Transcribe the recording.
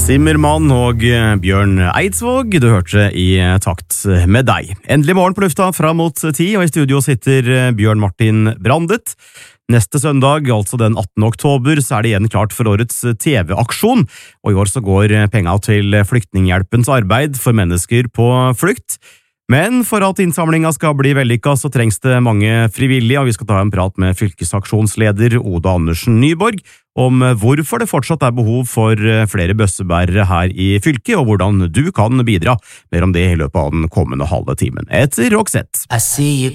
Zimmermann og Bjørn Eidsvåg, du hørte i takt med deg. Endelig morgen på lufta fram mot 10, og i studio sitter Bjørn Martin Brandet. Neste søndag, altså den 18. oktober, så det igjen klart for årets TV-aksjon, og i år så går penga til Flyktninghjelpens arbeid for mennesker på flukt. Men for at innsamlinga skal bli vellykket, så trengs det mange frivillige, og vi skal ta en prat med fylkesaksjonsleder Oda Andersen Nyborg om hvorfor det fortsatt behov for flere bøssebærere her i fylket, og hvordan du kan bidra. Mer om det i løpet av den kommende halve timen. Etter Roxette. I see you